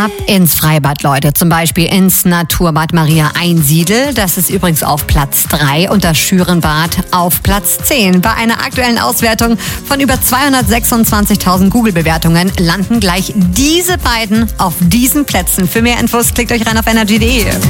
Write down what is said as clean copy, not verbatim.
Ab ins Freibad, Leute. Zum Beispiel ins Naturbad Maria Einsiedel. Das ist übrigens auf Platz 3 und das Schürenbad auf Platz 10. Bei einer aktuellen Auswertung von über 226.000 Google-Bewertungen landen gleich diese beiden auf diesen Plätzen. Für mehr Infos klickt euch rein auf energy.de.